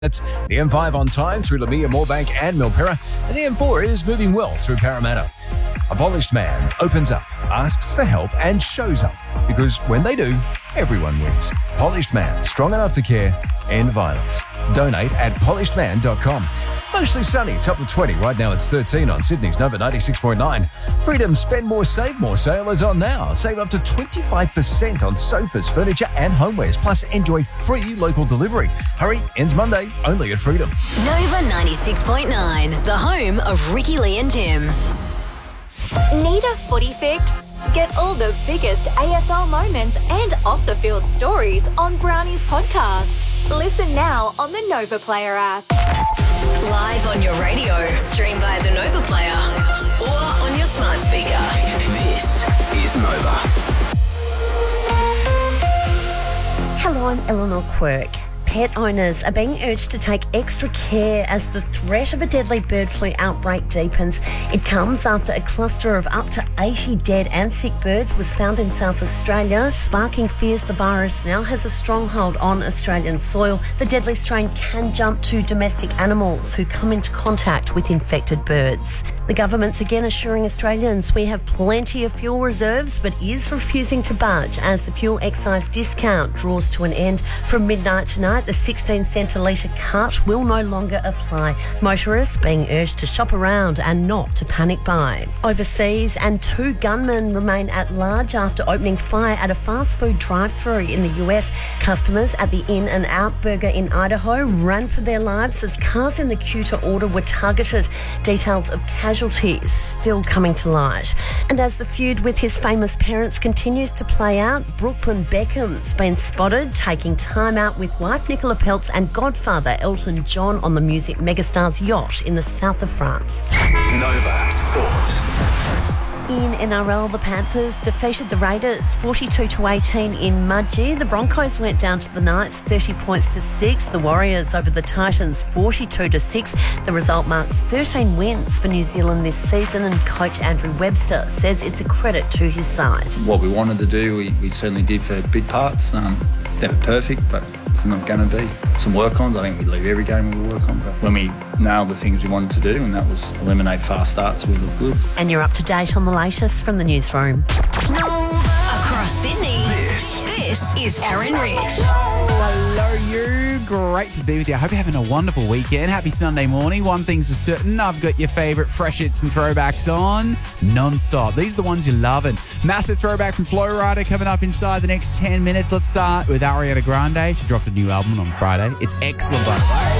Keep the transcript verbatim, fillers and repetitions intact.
It's the M five on time through Lamia, Moorebank and Milperra, and the M four is moving well through Parramatta. A polished man opens up, asks for help and shows up, because when they do, everyone wins. Polished Man, strong enough to care, end violence. Donate at polished man dot com. Mostly sunny, top of twenty. Right now it's thirteen on Sydney's Nova ninety-six point nine. Freedom Spend More, Save More sale is on now. Save up to twenty-five percent on sofas, furniture and homewares. Plus enjoy free local delivery. Hurry, ends Monday, only at Freedom. Nova ninety-six point nine, the home of Ricky Lee and Tim. Need a footy fix? Get all the biggest A F L moments and off-the-field stories on Brownie's podcast. Listen now on the Nova Player app. Live on your radio, stream via the Nova Player or on your smart speaker. This is Nova. Hello, I'm Eleanor Quirk. Pet owners are being urged to take extra care as the threat of a deadly bird flu outbreak deepens. It comes after a cluster of up to eighty dead and sick birds was found in South Australia, sparking fears the virus now has a stronghold on Australian soil. The deadly strain can jump to domestic animals who come into contact with infected birds. The government's again assuring Australians we have plenty of fuel reserves, but is refusing to budge as the fuel excise discount draws to an end. From midnight tonight, the sixteen cent a litre cut will no longer apply. Motorists being urged to shop around and not to panic buy. Overseas, and two gunmen remain at large after opening fire at a fast food drive-thru in the U S. Customers at the In-N-Out Burger in Idaho ran for their lives as cars in the queue to order were targeted. Details of casualties still coming to light. And as the feud with his famous parents continues to play out, Brooklyn Beckham's been spotted taking time out with wife Nicola Peltz and godfather Elton John on the music megastar's yacht in the south of France. Nova Sport. In N R L, the Panthers defeated the Raiders forty-two to eighteen in Mudgee. The Broncos went down to the Knights thirty points to six. The Warriors over the Titans forty-two to six. The result marks thirteen wins for New Zealand this season, and coach Andrew Webster says it's a credit to his side. What we wanted to do, we, we certainly did for big parts. Um, they were perfect, but it's not going to be. Some work-ons, I think we leave every game we work on. But when we nailed the things we wanted to do, and that was eliminate fast starts, we look good. And you're up to date on the latest from the newsroom. Nova across Sydney. This, this is Aaron Rich. Hello, you. Great to be with you. I hope you're having a wonderful weekend. Happy Sunday morning. One thing's for certain, I've got your favourite fresh hits and throwbacks on non-stop. These are the ones you're loving. Massive throwback from Flow Rider coming up inside the next ten minutes. Let's start with Ariana Grande. She dropped a new album on Friday. It's excellent, by the way.